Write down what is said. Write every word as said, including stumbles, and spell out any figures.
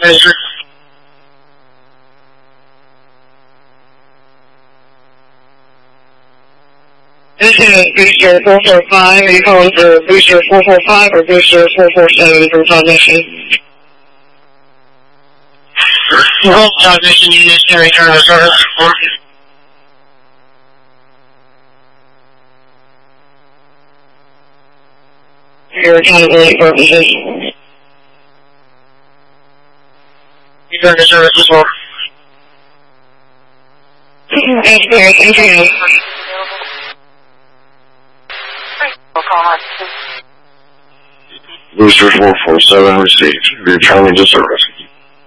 Booster. This is Booster four four five. Are you calling for Booster four four five or Booster four four seven for transmission? All transmission units can return to service. For accountability purposes. Return to service as well. That's clear. Thank you. Booster four four seven received. Returning to service.